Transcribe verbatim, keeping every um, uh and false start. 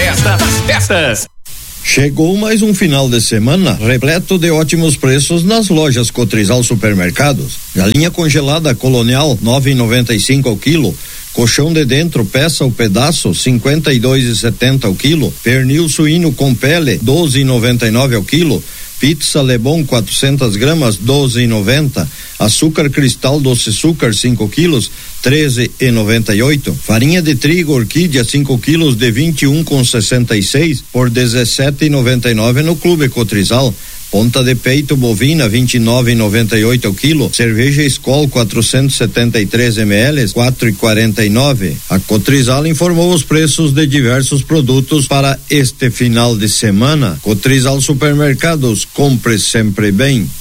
festa das festas. Chegou mais um final de semana repleto de ótimos preços nas lojas Cotrizal Supermercados. Galinha congelada Colonial nove e noventa e cinco ao quilo. Colchão de dentro, peça ou pedaço, cinquenta e dois e setenta ao quilo. Pernil suíno com pele, doze e noventa e nove ao quilo. Pizza Lebon quatrocentas gramas, doze e noventa. Açúcar cristal doce açúcar cinco quilos, treze e noventa e oito. Farinha de trigo orquídea cinco quilos de vinte e um com sessenta e seis por dezessete e noventa e nove no Clube Cotrizal. Ponta de peito bovina vinte e nove e noventa e oito ao quilo. Cerveja Skol quatrocentos e setenta e três mililitros, quatro e quarenta e nove. A Cotrizal informou os preços de diversos produtos para este final de semana. Cotrizal Supermercados, compre sempre bem.